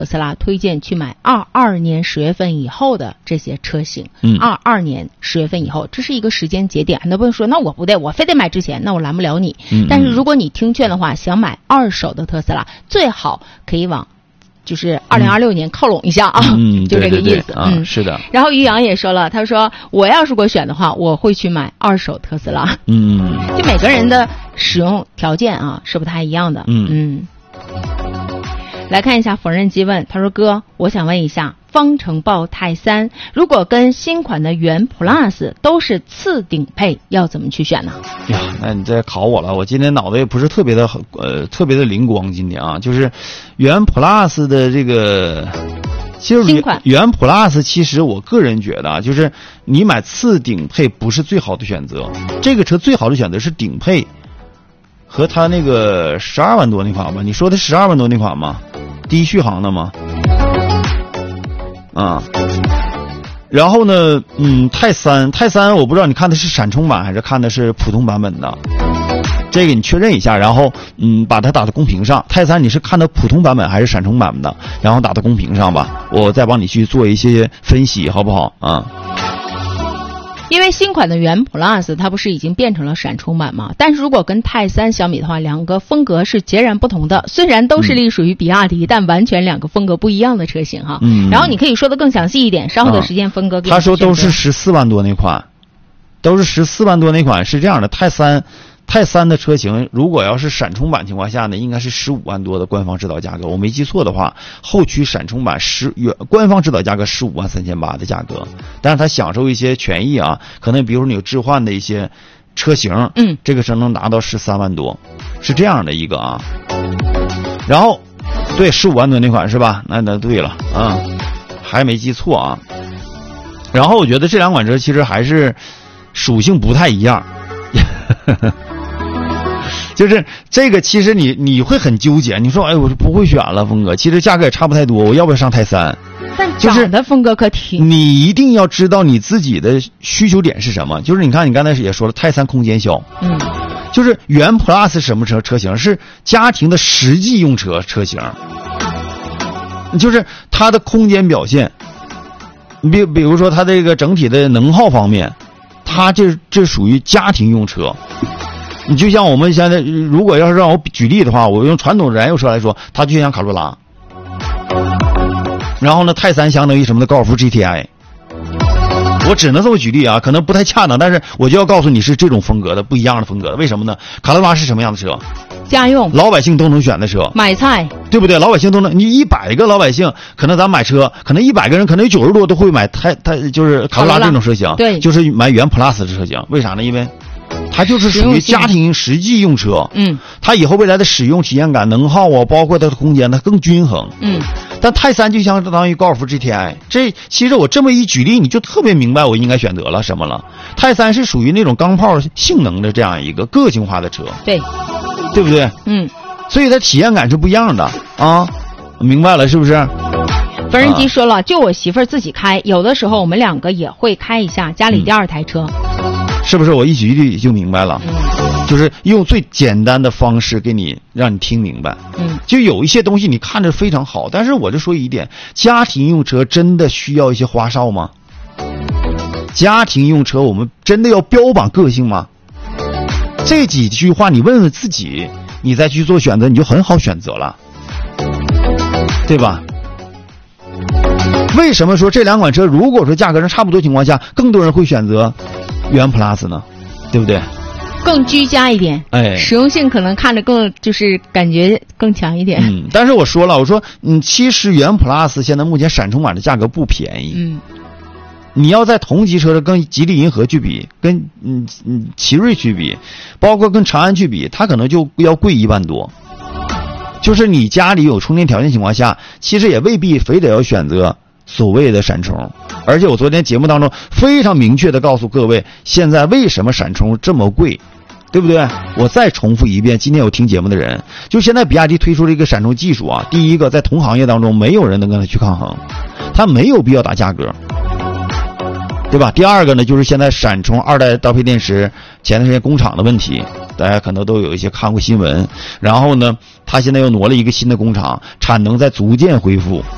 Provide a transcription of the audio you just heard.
特斯拉推荐去买22年10月份以后的这些车型。22年10月份以后，这是一个时间节点。很多朋友说，那我不对，我非得买之前，那我拦不了你。但是如果你听劝的话，想买二手的特斯拉，最好可以往就是2026年靠拢一下啊，就这个意思。 对，是的。 然后于洋也说了，他说我要是给我选的话，我会去买二手特斯拉。就每个人的使用条件啊是不太一样的。来看一下缝纫机问，他说哥，我想问一下，方程豹泰3如果跟新款的元 Plus 都是次顶配，要怎么去选呢？ 呀，那你再考我了，我今天脑袋也不是特别的灵光，今天啊，就是元 Plus 的这个，其实新款元 Plus 其实我个人觉得啊，就是你买次顶配不是最好的选择，这个车最好的选择是顶配。和它那个12万多那款吧，你说的12万多那款吗？第一续航的吗？然后呢，泰3我不知道你看的是闪充版还是看的是普通版本的，这个你确认一下，然后把它打到公屏上。泰3你是看的普通版本还是闪充版的？然后打到公屏上吧，我再帮你去做一些分析，好不好啊？ 因为新款的元 Plus 它不是已经变成了闪充版吗？但是如果跟泰3相比的话，两个风格是截然不同的。虽然都是隶属于比亚迪，但完全两个风格不一样的车型哈。然后你可以说的更详细一点，稍后的时间分割给你。 他说都是14万多那款，是这样的。泰3的车型，如果要是闪充版情况下呢，应该是15万多的官方指导价格。我没记错的话，后驱闪充版官方指导价格15万3800的价格，但是它享受一些权益啊，可能比如说你有置换的一些车型，这个车能拿到13万多，是这样的一个啊。然后，对，15万多那款是吧？那对了啊，还没记错啊。然后我觉得这两款车其实还是属性不太一样。就是这个，其实你会很纠结。你说，哎，我是不会选了，峰哥。其实价格也差不太多，我要不要上泰3？ 但长得风格可挺。 你一定要知道你自己的需求点是什么。就是你看，你刚才也说了，泰3空间小，就是元 Plus 什么车型是家庭的实际用车型，就是它的空间表现，比如说它这个整体的能耗方面，它这属于家庭用车。你就像我们现在，如果要是让我举例的话，我用传统燃油车来说，它就像卡罗拉。然后呢，泰3相当于什么呢？高尔夫 GTI。我只能这么举例啊，可能不太恰当，但是我就要告诉你是这种风格的，不一样的风格的。为什么呢？卡罗拉是什么样的车？ 家用， 老百姓都能选的车， 买菜， 对不对？老百姓都能，你100个老百姓，可能咱买车，可能100个人，可能有90多都会买就是卡罗拉这种车型， 对， 就是买元 Plus 的车型。为啥呢？因为它就是属于家庭实际用车，它以后未来的使用体验感、能耗啊，包括它的空间，它更均衡，但泰3就相当于高尔夫 GTI， 这其实我这么一举例，你就特别明白我应该选择了什么了。泰3是属于那种钢炮性能的这样一个个性化的车，对不对？所以它体验感是不一样的啊，明白了是不是？ 缝纫机说了，就我媳妇儿自己开，有的时候我们两个也会开一下家里第二台车。 是不是我一举例就明白了？就是用最简单的方式让你听明白。就有一些东西你看着非常好，但是我就说一点，家庭用车真的需要一些花哨吗？家庭用车我们真的要标榜个性吗？这几句话你问问自己，你再去做选择，你就很好选择了，对吧？为什么说这两款车如果说价格上差不多情况下，更多人会选择元 Plus 呢？对不对？ 更居家一点，实用性可能看着更就是感觉更强一点。 但是我说了，其实元 Plus 现在目前闪充版的价格不便宜。你要在同级车的跟吉利银河去比，跟奇瑞去比，包括跟长安去比，它可能就要贵1万多。就是你家里有充电条件情况下，其实也未必非得要选择所谓的闪充。而且我昨天节目当中非常明确的告诉各位，现在为什么闪充这么贵，对不对？我再重复一遍，今天有听节目的人，就现在比亚迪推出了一个闪充技术啊，第一个在同行业当中没有人能跟它去抗衡，它没有必要打价格，对吧？第二个呢，就是现在闪充2代刀片电池前段时间工厂的问题，大家可能都有一些看过新闻。然后呢，它现在又挪了一个新的工厂，产能在逐渐恢复。